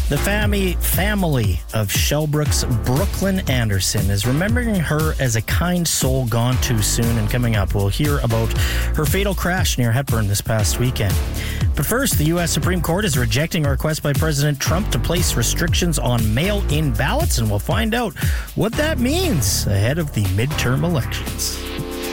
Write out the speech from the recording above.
The family of Shellbrook's Brooklyn Anderson is remembering her as a kind soul gone too soon, and coming up, we'll hear about her fatal crash near Hepburn this past weekend. But first, the U.S. Supreme Court is rejecting a request by President Trump to place restrictions on mail-in ballots, and we'll find out what that means ahead of the midterm elections.